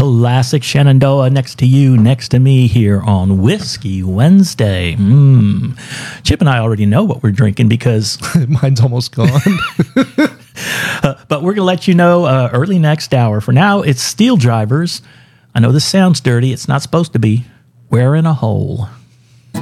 classic Shenandoah next to you, next to me here on Whiskey Wednesday. Chip and I already know what we're drinking because mine's almost gone. but we're going to let you know early next hour. For now, it's Steel Drivers. I know this sounds dirty. It's not supposed to be. We're in a hole.